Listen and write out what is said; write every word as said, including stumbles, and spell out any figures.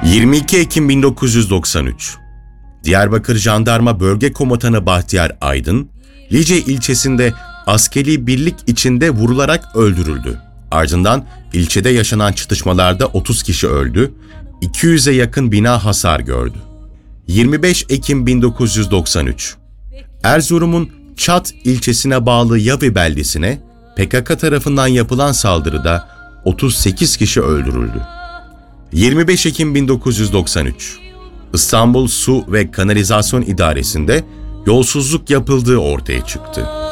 yirmi iki Ekim bin dokuz yüz doksan üç Diyarbakır Jandarma Bölge Komutanı Bahtiyar Aydın, Lice ilçesinde askeri birlik içinde vurularak öldürüldü. Ardından ilçede yaşanan çatışmalarda otuz kişi öldü, iki yüze yakın bina hasar gördü. yirmi beş Ekim bin dokuz yüz doksan üç Erzurum'un Çat ilçesine bağlı Yavi beldesine P K K tarafından yapılan saldırıda otuz sekiz kişi öldürüldü. yirmi beş Ekim bin dokuz yüz doksan üç İstanbul Su ve Kanalizasyon İdaresi'nde yolsuzluk yapıldığı ortaya çıktı.